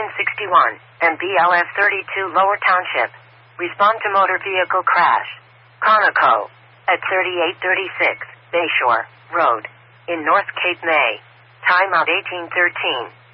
961, and BLS 32 Lower Township. Respond to motor vehicle crash. Conoco. At 3836, Bayshore Road. In North Cape May. Time out 1813.